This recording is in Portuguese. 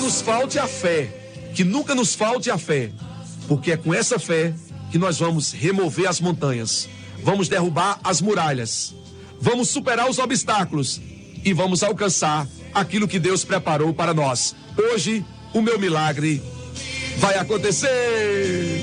nos falte a fé, que nunca nos falte a fé, porque é com essa fé que nós vamos remover as montanhas, vamos derrubar as muralhas, vamos superar os obstáculos e vamos alcançar aquilo que Deus preparou para nós. Hoje, o meu milagre vai acontecer.